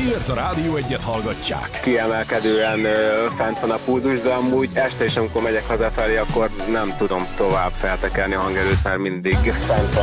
Miért a Rádió Egyet hallgatják? Kiemelkedően fent van a pulzus, de amúgy este is, amikor megyek hazafelé, akkor nem tudom tovább feltekerni a hangerőt, mert mindig fent van.